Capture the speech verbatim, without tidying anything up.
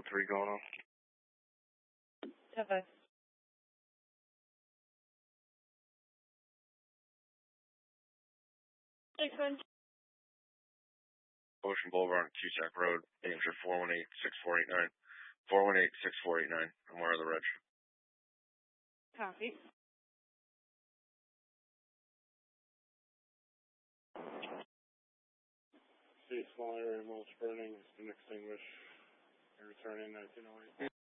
oh three going on. ten five. Thanks, man. Ocean Boulevard, Cusack Road, Hampshire four one eight, six four eight nine. four one eight, six four eight nine. And where are the reg? Copy. See small area mulch burning, it's been extinguished. You're returning nineteen oh eight.